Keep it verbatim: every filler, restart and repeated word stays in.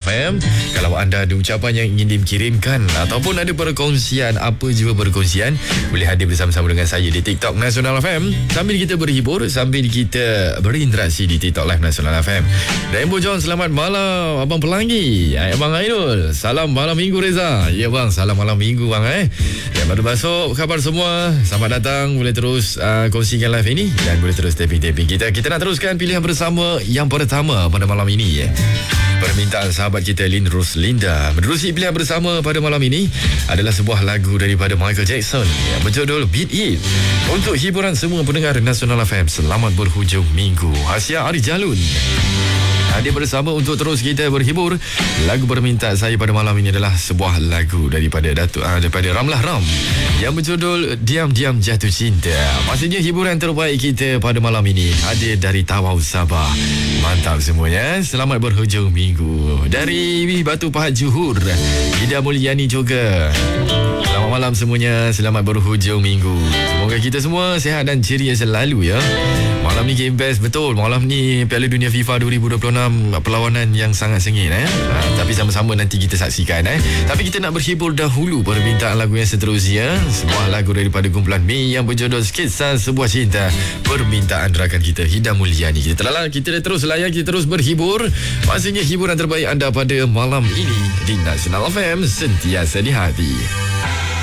M. Kalau anda ada ucapan yang ingin dikirimkan ataupun ada perkongsian, apa jua perkongsian, boleh hadir bersama-sama dengan saya di TikTok Nasional F M sambil kita berhibur, sambil kita berinteraksi di TikTok Live Nasional F M. Rainbow John, selamat malam Abang Pelangi. Abang Ainul, salam malam minggu. Reza, ya bang, salam malam minggu bang eh. Dan baru masuk, kabar semua, selamat datang. Boleh terus uh, kongsikan live ini dan boleh terus taping-taping kita. Kita nak teruskan pilihan bersama yang pertama pada malam ini ya. Permintaan sahabat kita Lin Ruslinda. Menerusi pilihan bersama pada malam ini adalah sebuah lagu daripada Michael Jackson yang berjudul Beat It. Untuk hiburan semua pendengar Nasional F M, selamat berhujung minggu. Hasya Ari Jalun hadir bersama untuk terus kita berhibur. Lagu permintaan saya pada malam ini adalah sebuah lagu daripada Datuk uh, daripada Ramlah Ram yang berjudul Diam-Diam Jatuh Cinta. Maksudnya hiburan terbaik kita pada malam ini hadir dari Tawau Sabah. Mantap semuanya. Selamat berhujung minggu. Dari Batu Pahat Johor, Ida Mulyani juga. Selamat malam semuanya. Selamat berhujung minggu. Semoga kita semua sihat dan ceria selalu ya. Malam ni game best betul. Malam ni Piala Dunia FIFA dua ribu dua puluh enam, perlawanan yang sangat sengit eh. Ha, tapi sama-sama nanti kita saksikan eh. Tapi kita nak berhibur dahulu permintaan lagu yang seterusnya. Sebuah lagu daripada kumpulan Mi yang berjudul Skitsa Sebuah Cinta. Permintaan rakan kita Ida Mulyani. Kita telah kita terus layan, kita terus berhibur. Pastinya hiburan terbaik anda pada malam ini di Nasional F M, sentiasa di hati.